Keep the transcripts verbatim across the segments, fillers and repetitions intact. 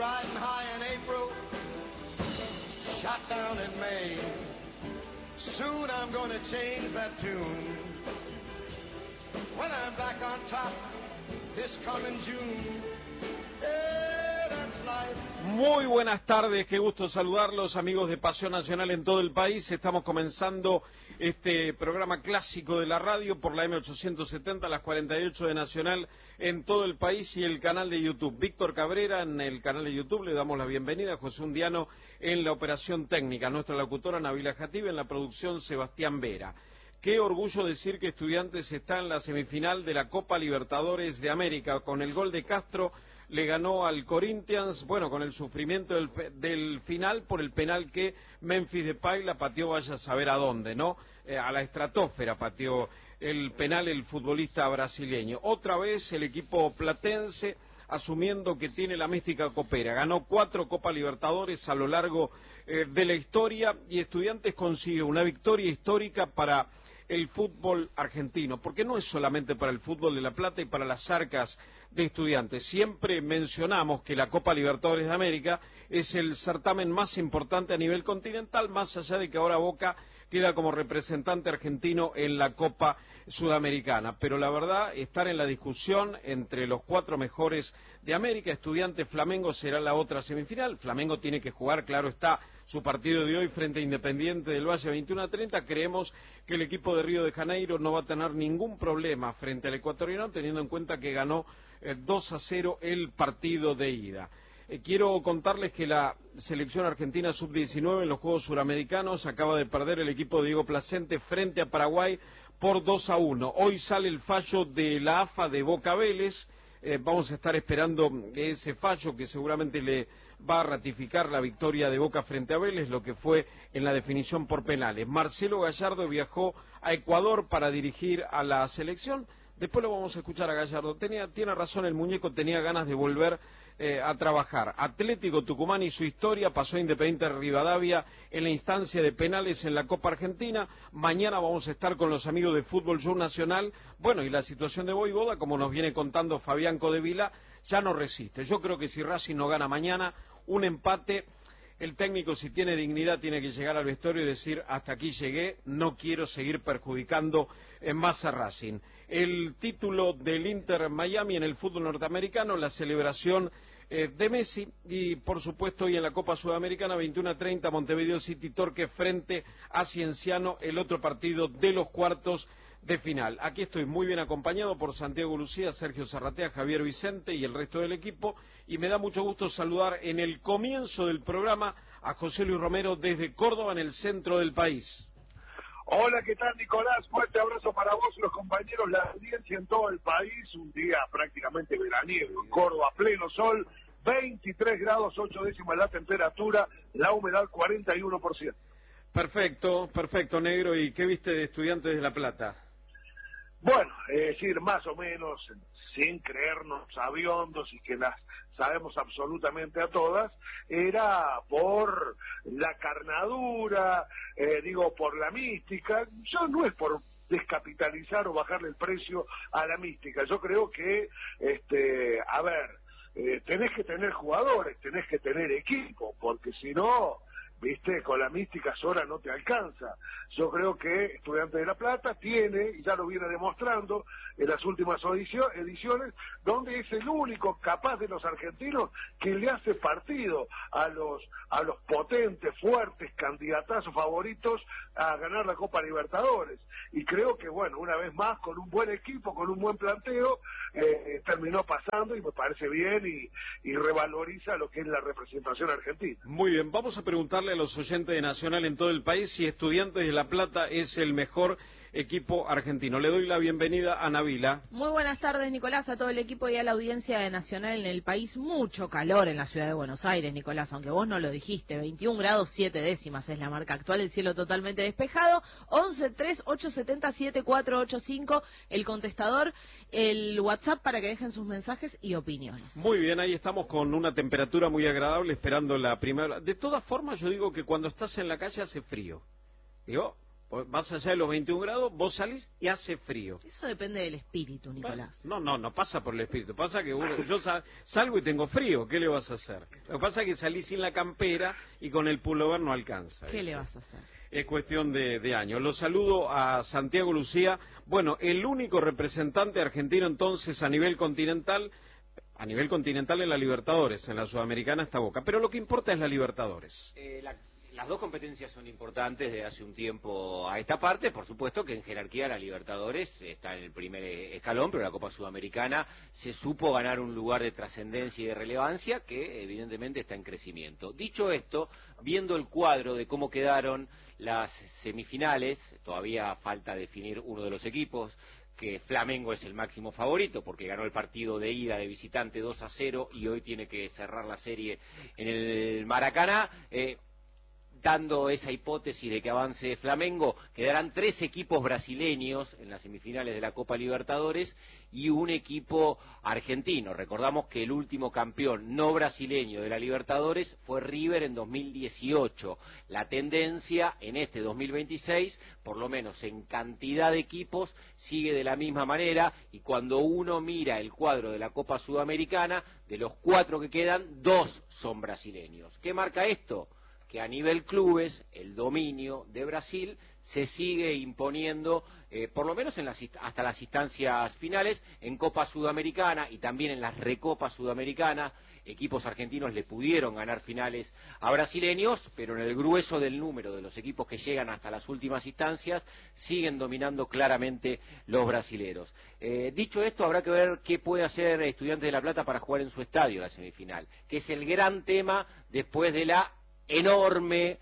riding high in April, shot down in May. Soon I'm gonna change that tune. When I'm back on top this coming June. Yeah, that's life. Muy buenas tardes, qué gusto saludarlos, amigos de Pasión Nacional en todo el país. Estamos comenzando este programa clásico de la radio por la eme ochocientos setenta, las cuarenta y ocho de Nacional en todo el país y el canal de YouTube. Víctor Cabrera en el canal de YouTube, le damos la bienvenida a José Undiano en la operación técnica, nuestra locutora Nabila Jatib, en la producción Sebastián Vera. Qué orgullo decir que Estudiantes está en la semifinal de la Copa Libertadores de América. Con el gol de Castro le ganó al Corinthians, bueno, con el sufrimiento del, del final por el penal que Memphis Depay la pateó, vaya a saber a dónde, ¿no? Eh, a la estratosfera pateó el penal el futbolista brasileño. Otra vez el equipo platense asumiendo que tiene la mística copera. Ganó cuatro Copa Libertadores a lo largo eh, de la historia y Estudiantes consigue una victoria histórica para el fútbol argentino, porque no es solamente para el fútbol de La Plata y para las arcas de Estudiantes. Siempre mencionamos que la Copa Libertadores de América es el certamen más importante a nivel continental, más allá de que ahora Boca queda como representante argentino en la Copa Sudamericana. Pero la verdad, estar en la discusión entre los cuatro mejores de América, Estudiantes, Flamengo será la otra semifinal. Flamengo tiene que jugar, claro está, su partido de hoy frente a Independiente del Valle veintiuno a treinta. Creemos que el equipo de Río de Janeiro no va a tener ningún problema frente al ecuatoriano, teniendo en cuenta que ganó eh, dos a cero el partido de ida. Eh, quiero contarles que la selección argentina sub diecinueve en los Juegos Suramericanos acaba de perder el equipo de Diego Placente frente a Paraguay por dos a uno. Hoy sale el fallo de la A F A de Boca Vélez. Eh, vamos a estar esperando ese fallo que seguramente le va a ratificar la victoria de Boca frente a Vélez, lo que fue en la definición por penales. Marcelo Gallardo viajó a Ecuador para dirigir a la selección. Después lo vamos a escuchar a Gallardo. Tenía, tiene razón el muñeco, tenía ganas de volver eh, a trabajar. Atlético Tucumán y su historia, pasó a Independiente Rivadavia en la instancia de penales en la Copa Argentina. Mañana vamos a estar con los amigos de Fútbol Show Nacional. Bueno, y la situación de Voivoda, como nos viene contando Fabián Codevila, ya no resiste. Yo creo que si Racing no gana mañana, un empate. El técnico, si tiene dignidad, tiene que llegar al vestuario y decir, hasta aquí llegué, no quiero seguir perjudicando en más a Racing. El título del Inter Miami en el fútbol norteamericano, la celebración eh, de Messi, y por supuesto hoy en la Copa Sudamericana, veintiuno a treinta, Montevideo City Torque frente a Cienciano, el otro partido de los cuartos de final. Aquí estoy muy bien acompañado por Santiago Lucía, Sergio Zarratea, Javier Vicente y el resto del equipo, y me da mucho gusto saludar en el comienzo del programa a José Luis Romero desde Córdoba, en el centro del país. Hola, ¿qué tal, Nicolás? Fuerte abrazo para vos, los compañeros, la audiencia en todo el país. Un día prácticamente veraniego en Córdoba, pleno sol, veintitrés grados, ocho décimas la temperatura, la humedad cuarenta y uno por ciento. Perfecto, perfecto, negro. ¿Y qué viste de Estudiantes de La Plata? Bueno, es decir, más o menos, sin creernos aviondos y que las sabemos absolutamente a todas, era por la carnadura, eh, digo, por la mística. Yo no es por descapitalizar o bajarle el precio a la mística. Yo creo que, este, a ver, eh, tenés que tener jugadores, tenés que tener equipo, porque si no, viste, con la mística sola no te alcanza. Yo creo que Estudiantes de La Plata tiene, y ya lo viene demostrando en las últimas ediciones, donde es el único capaz de los argentinos que le hace partido a los a los potentes, fuertes, candidatazos favoritos a ganar la Copa Libertadores. Y creo que, bueno, una vez más, con un buen equipo, con un buen planteo, eh, terminó pasando y me parece bien y, y revaloriza lo que es la representación argentina. Muy bien, vamos a preguntarle a los oyentes de Nacional en todo el país si Estudiantes de La Plata es el mejor equipo argentino. Le doy la bienvenida a Nabila. Muy buenas tardes, Nicolás, a todo el equipo y a la audiencia de Nacional en el país. Mucho calor en la ciudad de Buenos Aires, Nicolás, aunque vos no lo dijiste. veintiún grados siete décimas es la marca actual, el cielo totalmente despejado. once tres ocho siete siete cuatro ocho cinco, el contestador, el WhatsApp para que dejen sus mensajes y opiniones. Muy bien, ahí estamos con una temperatura muy agradable esperando la primera. De todas formas, yo digo que cuando estás en la calle hace frío. Digo, Más allá de los veintiún grados, vos salís y hace frío. Eso depende del espíritu, Nicolás. No, no, no pasa por el espíritu. Pasa que uno, yo sal, salgo y tengo frío. ¿Qué le vas a hacer? Lo que pasa es que salís sin la campera y con el pullover no alcanza. ¿Qué ¿viste? le vas a hacer? Es cuestión de, de años. Los saludo a Santiago Lucía. Bueno, el único representante argentino entonces a nivel continental, a nivel continental en la Libertadores, en la Sudamericana está Boca. Pero lo que importa es la Libertadores. Eh, la... Las dos competencias son importantes de hace un tiempo a esta parte, por supuesto que en jerarquía la Libertadores está en el primer escalón, pero la Copa Sudamericana se supo ganar un lugar de trascendencia y de relevancia que evidentemente está en crecimiento. Dicho esto, viendo el cuadro de cómo quedaron las semifinales, todavía falta definir uno de los equipos, que Flamengo es el máximo favorito porque ganó el partido de ida de visitante dos a cero y hoy tiene que cerrar la serie en el Maracaná. Eh, Dando esa hipótesis de que avance Flamengo, quedarán tres equipos brasileños en las semifinales de la Copa Libertadores y un equipo argentino. Recordamos que el último campeón no brasileño de la Libertadores fue River en dos mil dieciocho. La tendencia en este dos mil veintiséis, por lo menos en cantidad de equipos, sigue de la misma manera y cuando uno mira el cuadro de la Copa Sudamericana, de los cuatro que quedan, dos son brasileños. ¿Qué marca esto? Que a nivel clubes el dominio de Brasil se sigue imponiendo, eh, por lo menos en las, hasta las instancias finales, en Copa Sudamericana y también en las Recopas Sudamericanas. Equipos argentinos le pudieron ganar finales a brasileños, pero en el grueso del número de los equipos que llegan hasta las últimas instancias, siguen dominando claramente los brasileros. Eh, dicho esto, habrá que ver qué puede hacer Estudiantes de La Plata para jugar en su estadio la semifinal, que es el gran tema después de la enorme,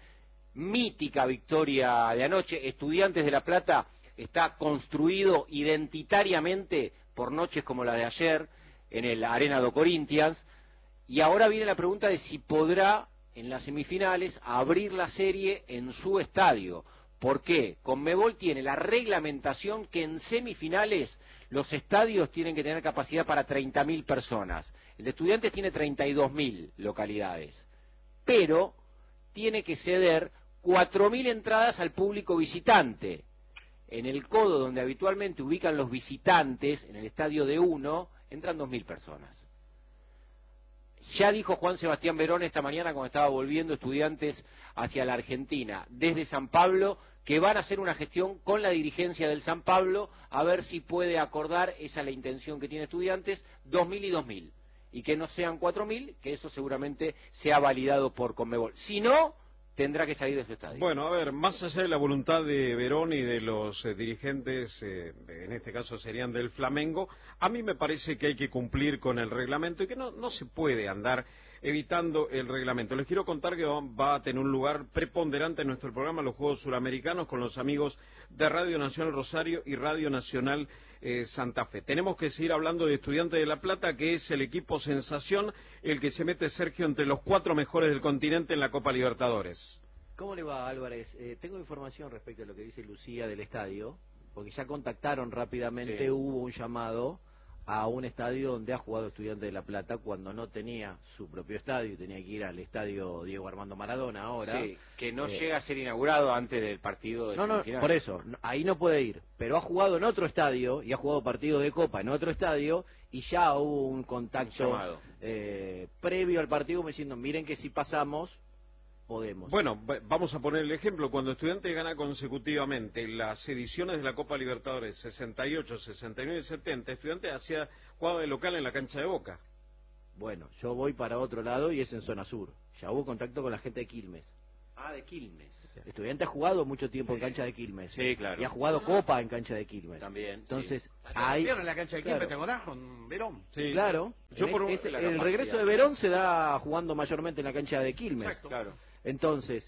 mítica victoria de anoche. Estudiantes de La Plata está construido identitariamente por noches como la de ayer en el Arena do Corinthians y ahora viene la pregunta de si podrá en las semifinales abrir la serie en su estadio. ¿Por qué? Conmebol tiene la reglamentación que en semifinales los estadios tienen que tener capacidad para treinta mil personas. El de Estudiantes tiene treinta y dos mil localidades, pero tiene que ceder cuatro mil entradas al público visitante. En el codo donde habitualmente ubican los visitantes, en el estadio de uno, entran dos mil personas. Ya dijo Juan Sebastián Verón esta mañana cuando estaba volviendo Estudiantes hacia la Argentina, desde San Pablo, que van a hacer una gestión con la dirigencia del San Pablo, a ver si puede acordar, esa es la intención que tiene Estudiantes, dos mil y dos mil. Y que no sean cuatro mil, que eso seguramente sea validado por Conmebol. Si no, tendrá que salir de su estadio. Bueno, a ver, más allá de la voluntad de Verón y de los eh, dirigentes, eh, en este caso serían del Flamengo, a mí me parece que hay que cumplir con el reglamento y que no, no se puede andar evitando el reglamento. Les quiero contar que va, va a tener un lugar preponderante en nuestro programa los Juegos Suramericanos con los amigos de Radio Nacional Rosario y Radio Nacional eh, Santa Fe. Tenemos que seguir hablando de Estudiantes de La Plata, que es el equipo sensación, el que se mete, Sergio, entre los cuatro mejores del continente en la Copa Libertadores. ¿Cómo le va, Álvarez? Eh, tengo información respecto a lo que dice Lucía del estadio, porque ya contactaron rápidamente, sí. Hubo un llamado a un estadio donde ha jugado Estudiantes de La Plata cuando no tenía su propio estadio y tenía que ir al estadio Diego Armando Maradona ahora. Sí, que no eh, llega a ser inaugurado antes del partido de No, no, por eso, ahí no puede ir, pero ha jugado en otro estadio y ha jugado partidos de Copa en otro estadio y ya hubo un contacto un eh, previo al partido me diciendo, miren que si pasamos podemos. Bueno, vamos a poner el ejemplo. Cuando Estudiantes gana consecutivamente las ediciones de la Copa Libertadores sesenta y ocho, sesenta y nueve y setenta, Estudiantes hacía jugado de local en la cancha de Boca. Bueno, yo voy para otro lado y es en zona sur. Ya hubo contacto con la gente de Quilmes. Ah, de Quilmes. Estudiantes ha jugado mucho tiempo en cancha de Quilmes. Sí, claro. Y ha jugado Copa en cancha de Quilmes. También. Entonces, sí. hay... en la cancha de Quilmes, claro. ¿Te acordás? Con Verón. Sí. Claro. Yo por un... es, el regreso de Verón se da jugando mayormente en la cancha de Quilmes. Exacto. Claro. Entonces,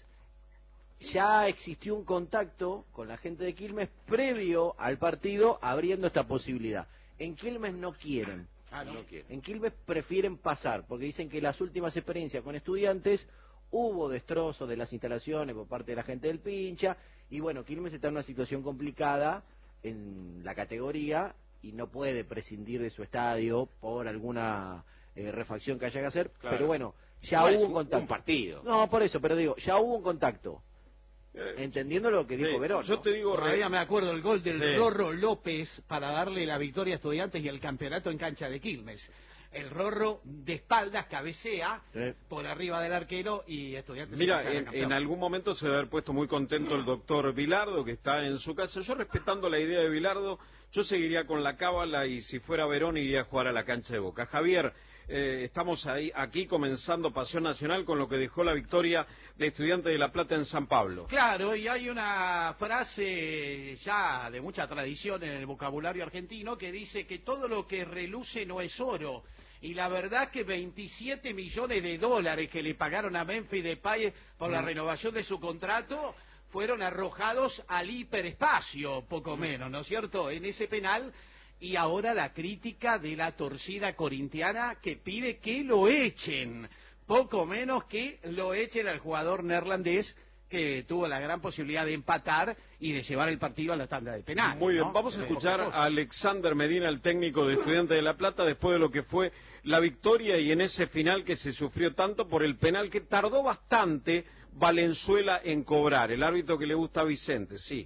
ya existió un contacto con la gente de Quilmes previo al partido abriendo esta posibilidad. En Quilmes no quieren. Ah, no. No quieren. En Quilmes prefieren pasar, porque dicen que las últimas experiencias con Estudiantes hubo destrozos de las instalaciones por parte de la gente del Pincha, y bueno, Quilmes está en una situación complicada en la categoría y no puede prescindir de su estadio por alguna eh, refacción que haya que hacer, claro. Pero bueno, ya Igual hubo un un, contacto. Un partido. No, por eso, pero digo, ya hubo un contacto. entendiendo lo que dijo sí, Verón. Yo ¿no? te digo, Todavía me acuerdo el gol del sí. Rorro López para darle la victoria a Estudiantes y el campeonato en cancha de Quilmes. El Rorro de espaldas cabecea Sí. por arriba del arquero y Estudiantes Mira, se en, en algún momento se debe haber puesto muy contento el doctor Vilardo, que está en su casa. Yo, respetando la idea de Vilardo, yo seguiría con la cábala y si fuera Verón iría a jugar a la cancha de Boca. Javier, eh, estamos ahí, aquí comenzando Pasión Nacional con lo que dejó la victoria de Estudiantes de La Plata en San Pablo. Claro, y hay una frase ya de mucha tradición en el vocabulario argentino que dice que todo lo que reluce no es oro. Y la verdad que veintisiete millones de dólares que le pagaron a Memphis Depay por la renovación de su contrato fueron arrojados al hiperespacio, poco menos, ¿no es cierto?, en ese penal. Y ahora la crítica de la torcida corintiana que pide que lo echen, poco menos que lo echen al jugador neerlandés que tuvo la gran posibilidad de empatar y de llevar el partido a la tanda de penales. Muy bien, ¿no? vamos a Eh, escuchar poca cosa. a Alexander Medina, el técnico de Estudiantes de La Plata, después de lo que fue la victoria y en ese final que se sufrió tanto por el penal que tardó bastante Valenzuela en cobrar, el árbitro que le gusta a Vicente, sí.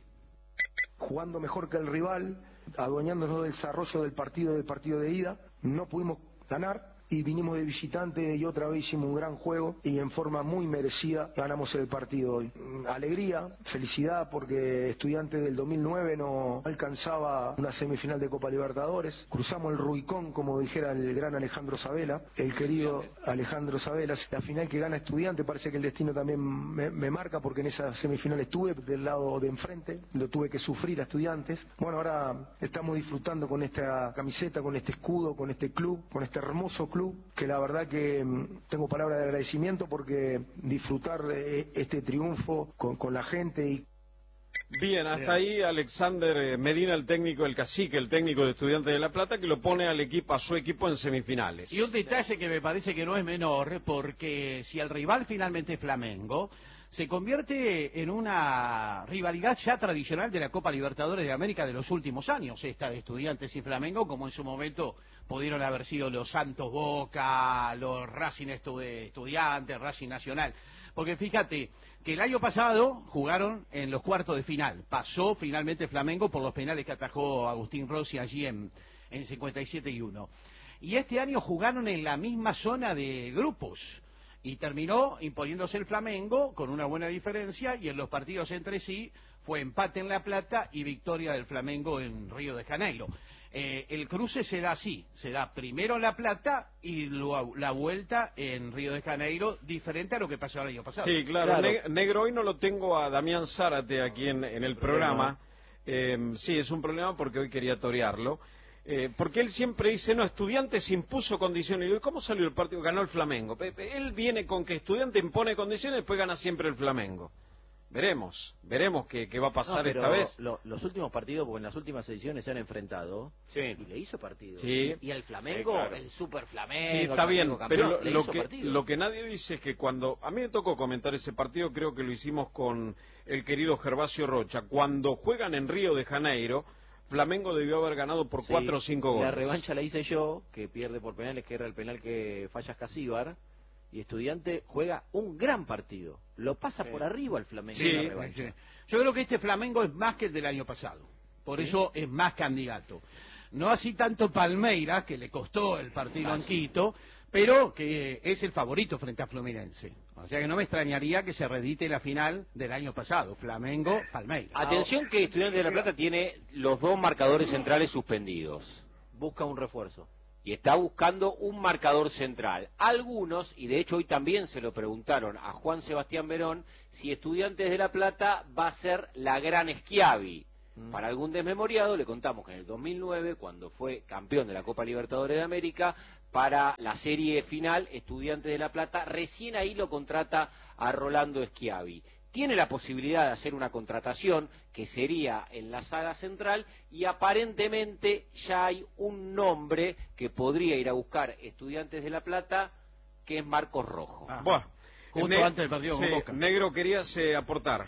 Jugando mejor que el rival, adueñándonos del desarrollo del partido del partido de ida, no pudimos ganar y vinimos de visitante y otra vez hicimos un gran juego y en forma muy merecida ganamos el partido hoy. Alegría, felicidad porque Estudiantes del dos mil nueve no alcanzaba una semifinal de Copa Libertadores, cruzamos el Rubicón como dijera el gran Alejandro Sabela, el querido Alejandro Sabela, la final que gana Estudiantes, parece que el destino también me, me marca porque en esa semifinal estuve del lado de enfrente, lo tuve que sufrir a Estudiantes. Bueno, ahora estamos disfrutando con esta camiseta, con este escudo, con este club, con este hermoso club, que la verdad que mmm, tengo palabras de agradecimiento porque disfrutar eh, este triunfo con, con la gente y Bien, hasta ahí Alexander Medina, el técnico del Cacique, el técnico de Estudiantes de La Plata, que lo pone al equipo, a su equipo en semifinales. Y un detalle que me parece que no es menor, porque si el rival finalmente es Flamengo, se convierte en una rivalidad ya tradicional de la Copa Libertadores de América de los últimos años, esta de Estudiantes y Flamengo, como en su momento pudieron haber sido los Santos Boca, los Racing Estudiantes, Racing Nacional. Porque fíjate que el año pasado jugaron en los cuartos de final. Pasó finalmente Flamengo por los penales que atajó Agustín Rossi allí en, en cincuenta y siete y uno. Y este año jugaron en la misma zona de grupos. Y terminó imponiéndose el Flamengo con una buena diferencia y en los partidos entre sí fue empate en La Plata y victoria del Flamengo en Río de Janeiro. Eh, el cruce se da así, se da primero en La Plata y luego la vuelta en Río de Janeiro, diferente a lo que pasó el año pasado. Sí, claro. claro. Ne Negro, hoy no lo tengo a Damián Zárate aquí en, en el programa. Eh, sí, es un problema porque hoy quería torearlo. Eh, porque él siempre dice, no, Estudiantes impuso condiciones. Y digo, ¿cómo salió el partido? Ganó el Flamengo. Él viene con que Estudiante impone condiciones y después gana siempre el Flamengo. Veremos, veremos qué, qué va a pasar no, pero esta vez. Lo, los últimos partidos, porque en las últimas ediciones se han enfrentado, sí. y le hizo partido. Sí. Y, y el Flamengo, sí, claro. El super Flamengo, sí, está bien, campeón, pero lo, le lo, hizo que, partido. lo que nadie dice es que cuando... A mí me tocó comentar ese partido, creo que lo hicimos con el querido Gervasio Rocha. Cuando juegan en Río de Janeiro, Flamengo debió haber ganado por sí, cuatro o cinco goles. La revancha la hice yo, que pierde por penales, que era el penal que falla Casíbar. Y Estudiante juega un gran partido. Lo pasa sí. por arriba el Flamengo sí, en la revancha. Sí. Yo creo que este Flamengo es más que el del año pasado. Por ¿Sí? eso es más candidato. No así tanto Palmeiras, que le costó el partido ah, en Quito, pero que es el favorito frente a Fluminense. O sea que no me extrañaría que se reedite la final del año pasado. Flamengo-Palmeiras. Atención que Estudiantes de La Plata tiene los dos marcadores centrales suspendidos. Busca un refuerzo. Y está buscando un marcador central. Algunos, y de hecho hoy también se lo preguntaron a Juan Sebastián Verón, si Estudiantes de La Plata va a ser la gran Schiavi. Mm. Para algún desmemoriado le contamos que en el dos mil nueve, cuando fue campeón de la Copa Libertadores de América, para la serie final, Estudiantes de La Plata, recién ahí lo contrata a Rolando Schiavi. Tiene la posibilidad de hacer una contratación que sería en la saga central y aparentemente ya hay un nombre que podría ir a buscar Estudiantes de La Plata, que es Marcos Rojo. Ah, bueno, justo ne antes del partido sí, con Boca. Negro, querías eh, aportar.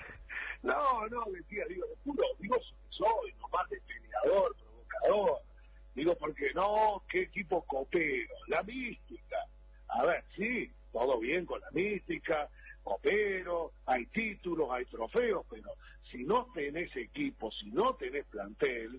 No, no, decía, digo, de puro, digo, soy nomás de peleador, provocador. Digo, porque no, qué equipo copero, la mística. A ver, sí, todo bien con la mística, copero, hay títulos, hay trofeos, pero si no tenés equipo, si no tenés plantel,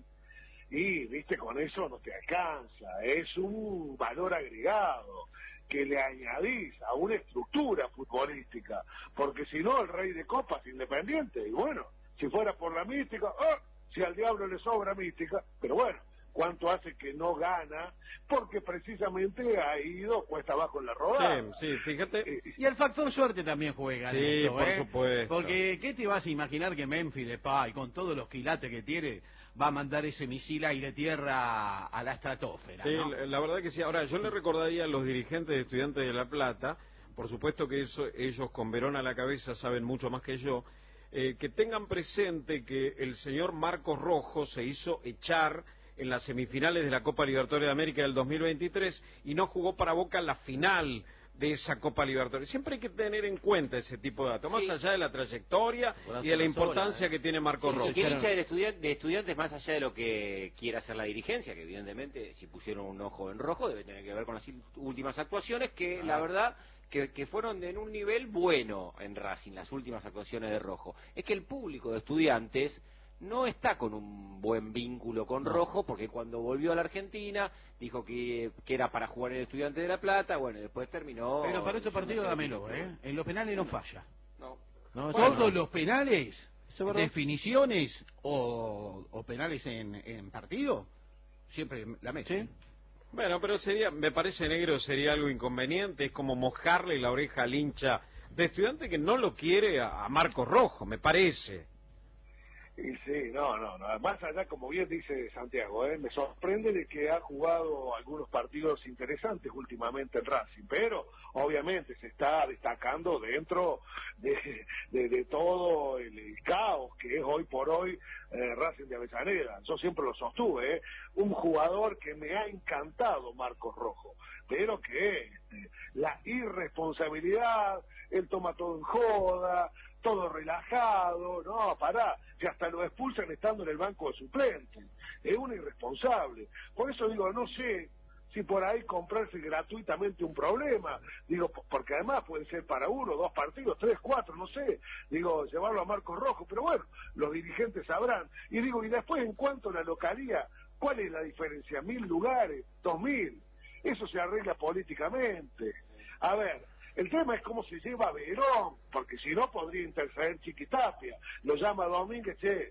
y viste, con eso no te alcanza, es un valor agregado que le añadís a una estructura futbolística, porque si no el rey de copas es Independiente, y bueno, si fuera por la mística, ¡oh! Si al diablo le sobra mística, pero bueno, ¿cuánto hace que no gana? Porque precisamente ha ido cuesta abajo en la rodada. Sí, sí, fíjate. Y el factor suerte también juega. Sí, en esto, por ¿eh? supuesto. Porque, ¿qué te vas a imaginar que Memphis Depay, con todos los quilates que tiene, va a mandar ese misil aire-tierra a la estratosfera? Sí, ¿no? la verdad que sí. Ahora, yo le recordaría a los dirigentes de Estudiantes de La Plata, por supuesto que eso, ellos con Verón a la cabeza saben mucho más que yo, eh, que tengan presente que el señor Marcos Rojo se hizo echar en las semifinales de la Copa Libertadores de América del dos mil veintitrés y no jugó para Boca la final de esa Copa Libertadores. Siempre hay que tener en cuenta ese tipo de datos, Sí. más allá de la trayectoria y de la importancia sola, ¿eh? que tiene Marcos Sí, Rojo. y que el hincha del estudiante, de estudiantes, más allá de lo que quiera hacer la dirigencia, que evidentemente si pusieron un ojo en rojo debe tener que ver con las últimas actuaciones, que Ah. la verdad que, que fueron en un nivel bueno en Racing, las últimas actuaciones de Rojo. Es que el público de estudiantes no está con un buen vínculo con No. Rojo, porque cuando volvió a la Argentina dijo que, que era para jugar en el Estudiante de La Plata, bueno, y después terminó... Pero para este partido diciendo dámelo, que- ¿eh? En los penales no falla. No. No, eso Todos no. los penales, Eso es verdad. definiciones o, o penales en, en partido, siempre la mete. Sí. Bueno, pero sería, me parece, negro, sería algo inconveniente, es como mojarle la oreja al hincha de Estudiante que no lo quiere a, a Marcos Rojo, me parece. Y sí, no, no, no, más allá, como bien dice Santiago, ¿eh? Me sorprende de que ha jugado algunos partidos interesantes últimamente en Racing, pero obviamente se está destacando dentro de, de, de todo el, el caos que es hoy por hoy eh, Racing de Avellaneda. Yo siempre lo sostuve, ¿eh? Un jugador que me ha encantado, Marcos Rojo, pero que este, la irresponsabilidad, él toma todo en joda, todo relajado, no, pará, que hasta lo expulsan estando en el banco de suplentes, es un irresponsable. Por eso digo, no sé si por ahí comprarse gratuitamente un problema, digo, porque además puede ser para uno, dos partidos, tres, cuatro, no sé, digo, llevarlo a Marcos Rojo, pero bueno, los dirigentes sabrán. Y digo, y después en cuanto a la localía, ¿cuál es la diferencia? ¿Mil lugares? ¿Dos mil? Eso se arregla políticamente. A ver, el tema es cómo se lleva Verón, porque si no podría interceder Chiquitapia. Lo llama Domínguez, che,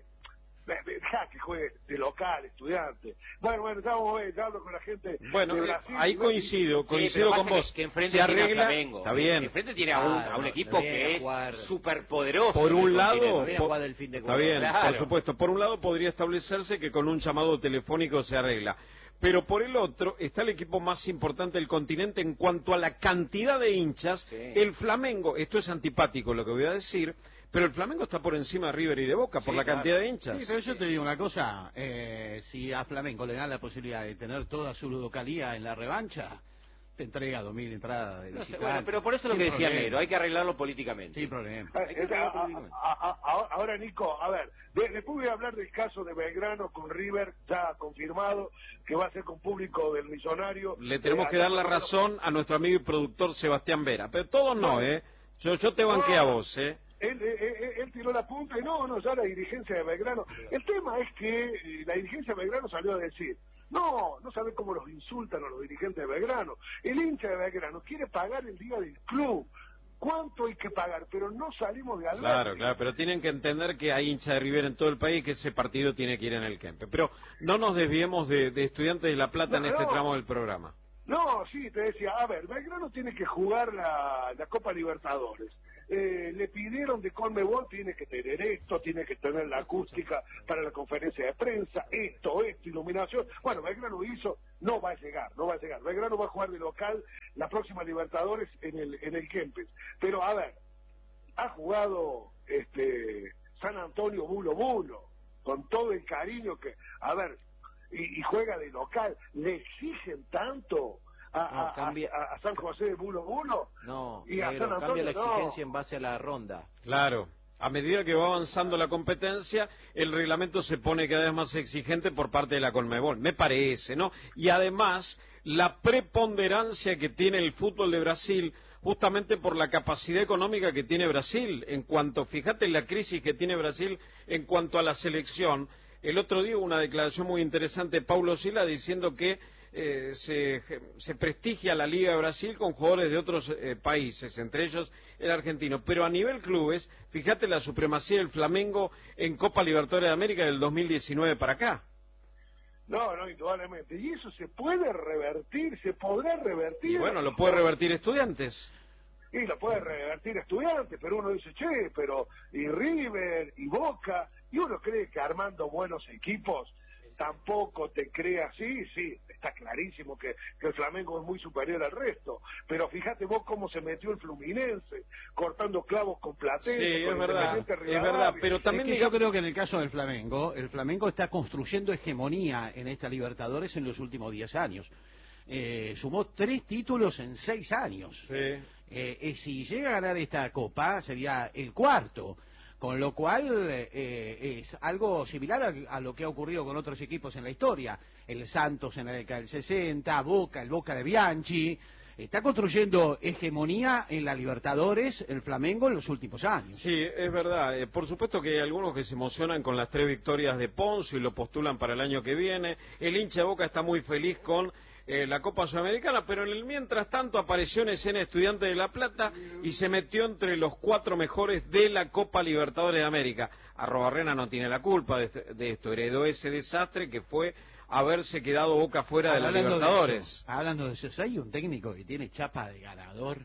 deja que juegue de local, estudiante. Bueno, bueno, ya vamos a ver, ya hablo con la gente Bueno, de eh, Brasil. ahí y- coincido, Sí, coincido pero con pasa vos. Que, que enfrente Se tiene a arregla, Flamengo. está bien. Enfrente tiene a un, Claro, a un le equipo viene que a jugar. es súper poderoso. Por un lado, Todavía por- juega del fin de está cuadro. bien, Claro. por supuesto. Por un lado podría establecerse que con un llamado telefónico se arregla. Pero por el otro está el equipo más importante del continente en cuanto a la cantidad de hinchas. Sí. El Flamengo, esto es antipático lo que voy a decir, pero el Flamengo está por encima de River y de Boca por Sí, la claro. cantidad de hinchas. Sí, pero yo te digo una cosa, eh, si a Flamengo le dan la posibilidad de tener toda su localía en la revancha, te entrega dos mil entradas de No sé, visitante. bueno, pero por eso lo Sin que decía problema. Negro, hay que arreglarlo políticamente. Sin problema. Eh, Hay que eh, arreglarlo a- políticamente. a- a- a- Ahora, Nico, a ver, de- después voy a hablar del caso de Belgrano con River, ya confirmado, que va a ser con público del Millonario. Le tenemos Eh, que dar la acá- razón a nuestro amigo y productor Sebastián Vera, pero todos no, ¿eh? Yo, yo te banqué a vos, ¿eh? Él, él, él- él tiró la punta y no, no, ya la dirigencia de Belgrano. El tema es que eh, la dirigencia de Belgrano salió a decir, no, no sabe cómo los insultan a los dirigentes de Belgrano. El hincha de Belgrano quiere pagar el día del club. ¿Cuánto hay que pagar? Pero no salimos de Alberti. Claro, claro, pero tienen que entender que hay hincha de River en todo el país y que ese partido tiene que ir en el Kempe. Pero no nos desviemos de, de Estudiantes de La Plata No, en este no. tramo del programa. No, sí, te decía, a ver, Belgrano tiene que jugar la, la Copa Libertadores. Eh, le pidieron de Conmebol, tiene que tener esto, tiene que tener la acústica para la conferencia de prensa, esto, esto, iluminación. Bueno, Belgrano hizo, no va a llegar, no va a llegar. Belgrano va a jugar de local la próxima Libertadores en el, en el Kempes. Pero, a ver, ha jugado este San Antonio Bulo Bulo, con todo el cariño que, a ver, y, y juega de local, le exigen tanto a, No, a- cambia- a- a San José de Bulo Bulo. No, Y a negro, San cambia la Antonio, no. exigencia en base a la ronda. Claro. A medida que va avanzando la competencia, el reglamento se pone cada vez más exigente por parte de la Conmebol, me parece, ¿no? Y además, la preponderancia que tiene el fútbol de Brasil justamente por la capacidad económica que tiene Brasil. En cuanto, fíjate la crisis que tiene Brasil en cuanto a la selección. El otro día hubo una declaración muy interesante de Paulo Silva diciendo que eh, se, se prestigia la Liga de Brasil con jugadores de otros eh, países, entre ellos el argentino. Pero a nivel clubes, fíjate la supremacía del Flamengo en Copa Libertadores de América del dos mil diecinueve para acá. No, no, indudablemente. Y eso se puede revertir, se podrá revertir. Y bueno, lo puede revertir Estudiantes. Y lo puede revertir Estudiantes, pero uno dice, che, pero y River, y Boca, y uno cree que armando buenos equipos tampoco te crea así, sí, está clarísimo que, que el Flamengo es muy superior al resto, pero fíjate vos cómo se metió el Fluminense, cortando clavos con Platense, sí, con es verdad, es verdad, pero también es que yo creo que en el caso del Flamengo, el Flamengo está construyendo hegemonía en esta Libertadores en los últimos diez años. Eh, sumó tres títulos en seis años. Sí. Eh, eh, si llega a ganar esta Copa, sería el cuarto. Con lo cual eh, es algo similar a, a lo que ha ocurrido con otros equipos en la historia. El Santos en la década del sesenta, Boca, el Boca de Bianchi. Está construyendo hegemonía en la Libertadores, el Flamengo, en los últimos años. Sí, es verdad. Eh, por supuesto que hay algunos que se emocionan con las tres victorias de Ponce y lo postulan para el año que viene. El hincha de Boca está muy feliz con Eh, la Copa Sudamericana, pero en el mientras tanto apareció en escena Estudiantes de La Plata y se metió entre los cuatro mejores de la Copa Libertadores de América. Arrobarrena no tiene la culpa de, de esto, heredó ese desastre que fue haberse quedado Boca fuera de la Libertadores. De eso, hablando de eso, si hay un técnico que tiene chapa de ganador,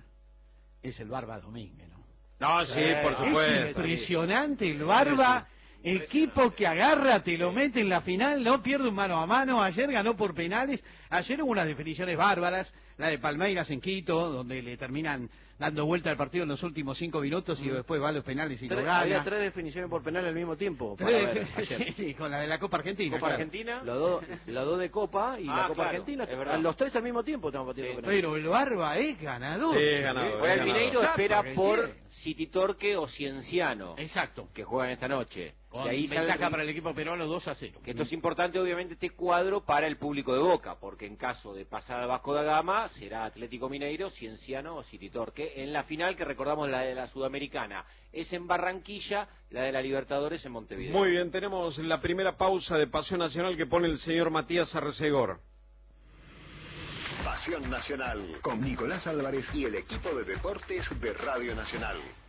es el Barba Domínguez, ¿no? No, sí, eh, por supuesto. Es impresionante el Barba. Equipo que agarra, te lo mete en la final, no pierde un mano a mano. Ayer ganó por penales. Ayer hubo unas definiciones bárbaras, la de Palmeiras en Quito, donde le terminan dando vuelta al partido en los últimos cinco minutos y mm. después va a los penales y tres, lo gana. Había tres definiciones por penal al mismo tiempo. Para ver, sí, con la de la Copa Argentina. Copa claro. Argentina. Los dos do de Copa y ah, la Copa claro, Argentina. Los tres al mismo tiempo estamos partiendo Sí. penales. Pero el Barba es ganador. Sí, es ganador. Ahora el Mineiro espera por tiene. City Torque o Cienciano. Exacto. Que juegan esta noche. Con de ahí ventaja sale... para el equipo peruano dos a cero. Que esto es importante, obviamente, este cuadro para el público de Boca, porque en caso de pasar al Vasco da Gama, será Atlético Mineiro, Cienciano o City Torque. En la final, que recordamos la de la Sudamericana, es en Barranquilla, la de la Libertadores en Montevideo. Muy bien, tenemos la primera pausa de Pasión Nacional que pone el señor Matías Arrecegor. Pasión Nacional, con Nicolás Álvarez y el equipo de deportes de Radio Nacional.